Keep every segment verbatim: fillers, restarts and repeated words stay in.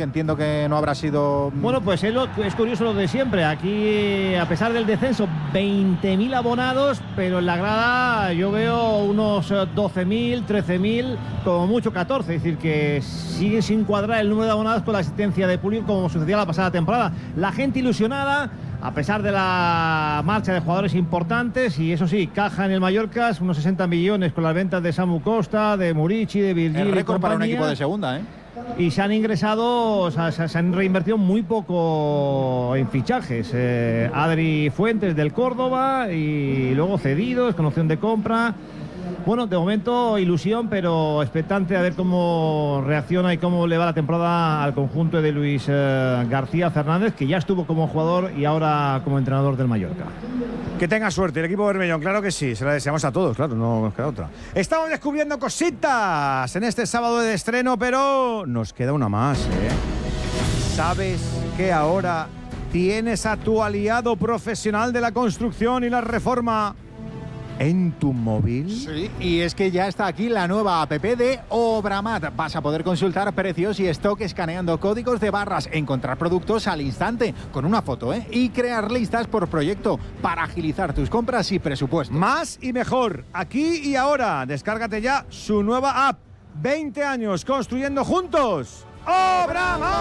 que entiendo que no habrá sido... Bueno, pues es, lo, es curioso lo de siempre. Aquí, a pesar del descenso, veinte mil abonados, pero en la grada yo veo unos doce mil, trece mil, como mucho catorce. Es decir, que sigue sin cuadrar el número de abonados con la asistencia de público como sucedía la pasada temporada. La gente ilusionada, a pesar de la marcha de jugadores importantes, y eso sí, caja en el Mallorca, unos sesenta millones con las ventas de Samu Costa, de Murici, de Virgil. El récord para un equipo de segunda, ¿eh? Y se han ingresado, o sea, se han reinvertido muy poco en fichajes. Eh, Adri Fuentes del Córdoba y luego cedidos con opción de compra. Bueno, de momento ilusión, pero expectante a ver cómo reacciona y cómo le va la temporada al conjunto de Luis eh, García Fernández, que ya estuvo como jugador y ahora como entrenador del Mallorca. Que tenga suerte el equipo Bermellón, claro que sí, se la deseamos a todos, claro, no nos queda otra. Estamos descubriendo cositas en este sábado de estreno, pero nos queda una más, ¿eh? ¿Sabes que ahora tienes a tu aliado profesional de la construcción y la reforma en tu móvil? Sí, y es que ya está aquí la nueva app de Obramat. Vas a poder consultar precios y stock escaneando códigos de barras, encontrar productos al instante con una foto, ¿eh? Y crear listas por proyecto para agilizar tus compras y presupuesto. Más y mejor, aquí y ahora. Descárgate ya su nueva app. veinte años construyendo juntos. ¡Obramat!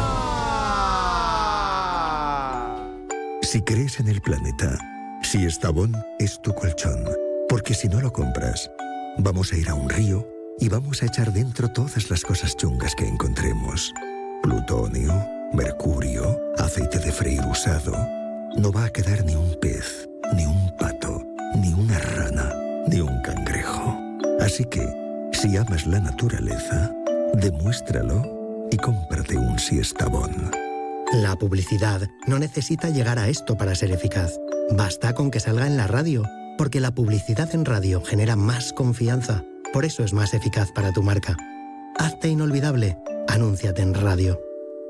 Si crees en el planeta, si Estavón es tu colchón, porque si no lo compras, vamos a ir a un río y vamos a echar dentro todas las cosas chungas que encontremos. Plutonio, mercurio, aceite de freír usado. No va a quedar ni un pez, ni un pato, ni una rana, ni un cangrejo. Así que, si amas la naturaleza, demuéstralo y cómprate un Siestabón. La publicidad no necesita llegar a esto para ser eficaz. Basta con que salga en la radio, porque la publicidad en radio genera más confianza. Por eso es más eficaz para tu marca. Hazte inolvidable. Anúnciate en radio.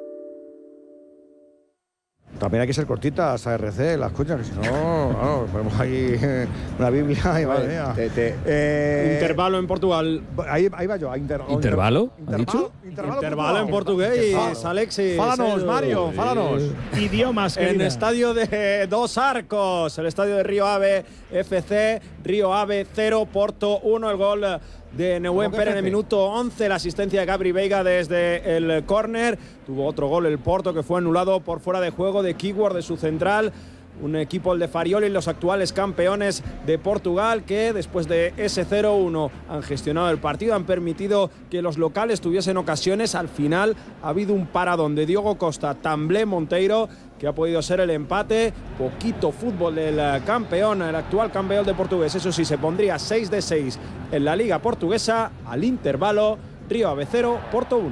También hay que ser cortitas, A R C, las cuñas, que si no, claro, ponemos ahí una Biblia y madre mía. Te, te, eh, intervalo en Portugal. Ahí, ahí va yo. A inter, ¿Intervalo? Intervalo, ¿Ha dicho? Intervalo, intervalo en portugués, Alexis. Fálanos, Mario, fálanos. Idiomas, En querida. estadio de Dos Arcos, el estadio de Río Ave F C, Río Ave cero, Porto uno, el gol de Nehuen Pérez en el minuto once, la asistencia de Gabri Veiga desde el córner. Tuvo otro gol el Porto que fue anulado por fuera de juego de Keyword, de su central. Un equipo, el de Farioli, los actuales campeones de Portugal, que después de ese cero uno han gestionado el partido, han permitido que los locales tuviesen ocasiones. Al final ha habido un paradón de Diogo Costa, Tamblé, Monteiro, que ha podido ser el empate. Poquito fútbol del campeón, el actual campeón de Portugués. Eso sí, se pondría seis de seis en la Liga Portuguesa. Al intervalo, Río Ave cero, Porto uno.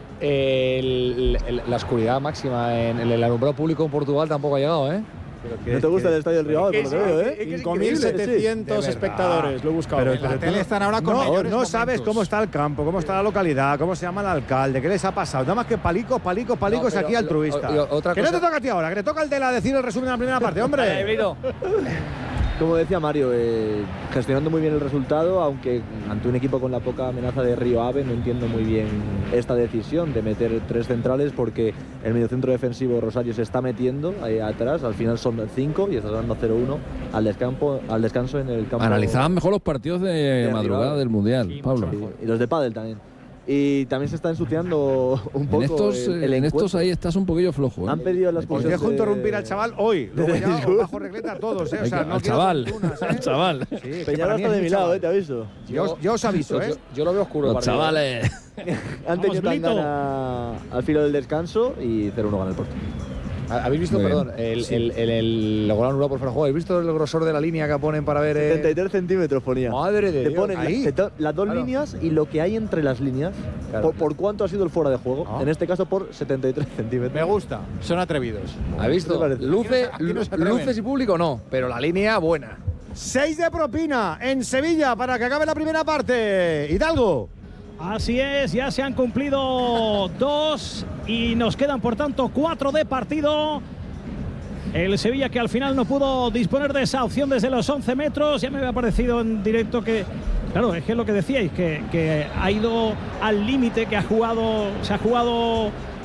El, el, la oscuridad máxima en el, el alumbrado público en Portugal tampoco ha llegado, ¿eh? ¿No te gusta el estadio del Río Ave? Por lo que veo, ¿eh? cinco mil setecientos sí, espectadores, lo he buscado. Pero, pero la tele están ahora con no, mayores no sabes cómo está el campo, cómo está la localidad, cómo se llama el alcalde, qué les ha pasado. Nada más que palicos, palicos, palicos no, aquí altruista. O, o, otra que cosa... no te toca a ti ahora, que te toca el de la decir el resumen de la primera parte, hombre. Como decía Mario, eh, gestionando muy bien el resultado, aunque ante un equipo con la poca amenaza de Río Ave, no entiendo muy bien esta decisión de meter tres centrales, porque el mediocentro defensivo Rosario se está metiendo ahí atrás, al final son cinco y está dando cero uno al descanso, al descanso en el campo. Analizaban mejor los partidos de, de madrugada del Mundial, sí, Pablo. Sí, y los de pádel también. Y también se está ensuciando un poco en estos, el, el en estos ahí estás un poquillo flojo, ¿eh? Han pedido las Os dejo de... interrumpir al chaval hoy. Luego ya os bajo regleta a todos, ¿eh? O sea, al no chaval, fortunas, ¿eh? al chaval. Sí, Peñarol está de mi lado, ¿eh? Te aviso. Yo, yo os aviso, ¿eh? Yo, yo lo veo oscuro. Los chavales. Han tenido tangana al filo del descanso y cero uno gana el Porto. ¿Habéis visto, perdón, el, sí. el, el, el, el gol anulado por fuera de juego? ¿Habéis visto el grosor de la línea que ponen para ver? Eh... setenta y tres centímetros ponía. Madre de te Dios. Ponen ahí. La, te las dos claro. líneas y lo que hay entre las líneas. Claro. Por, por cuánto ha sido el fuera de juego. Ah. En este caso por setenta y tres centímetros. Me gusta, son atrevidos. ¿Has visto? Luce, aquí no se, aquí no luces y público no, pero la línea buena. Seis de propina en Sevilla para que acabe la primera parte. Hidalgo. Así es, ya se han cumplido dos y nos quedan por tanto cuatro de partido. El Sevilla que al final no pudo disponer de esa opción desde los once metros. Ya me había parecido en directo que, claro, es que es lo que decíais, que, que ha ido al límite, que ha jugado, se ha jugado